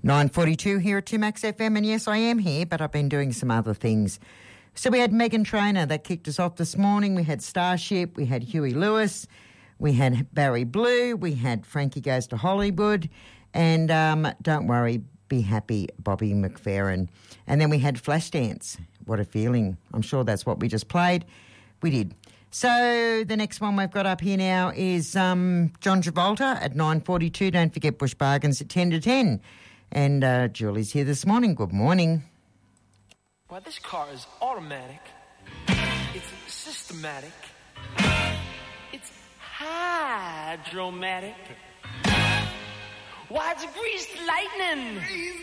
9:42 here at 2Max FM, and yes, I am here, but I've been doing some other things. So we had Megan Trainor that kicked us off this morning. We had Starship, we had Huey Lewis, we had Barry Blue, we had Frankie Goes to Hollywood, and Don't Worry, Be Happy, Bobby McFerrin. And then we had Flashdance. What a feeling. I'm sure that's what we just played. We did. So the next one we've got up here now is John Travolta at 9:42. Don't forget Bush Bargains at 10 to 10. And Julie's here this morning. Good morning. Well, this car is automatic. It's systematic. It's hydromatic. Why, it's greased lightning.